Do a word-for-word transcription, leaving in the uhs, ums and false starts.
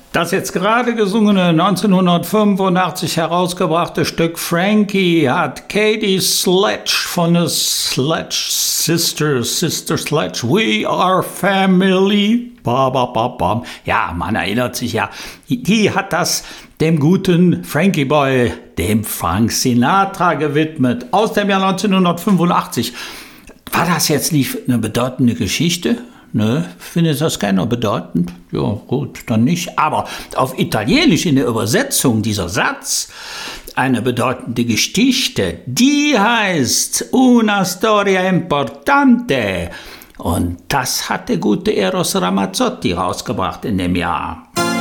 Das jetzt gerade gesungene neunzehnhundertfünfundachtzig herausgebrachte Stück Frankie hat Katie Sledge von der Sledge Sisters, Sister Sledge, We Are Family. Ba, ba, ba, ba. Ja, man erinnert sich ja, die hat das dem guten Frankie Boy, dem Frank Sinatra, gewidmet, aus dem Jahr neunzehnhundertfünfundachtzig. War das jetzt nicht eine bedeutende Geschichte? Ne, findet das keiner bedeutend? Ja, gut, dann nicht. Aber auf Italienisch in der Übersetzung dieser Satz, eine bedeutende Geschichte, die heißt Una storia importante. Und das hat der gute Eros Ramazzotti rausgebracht in dem Jahr.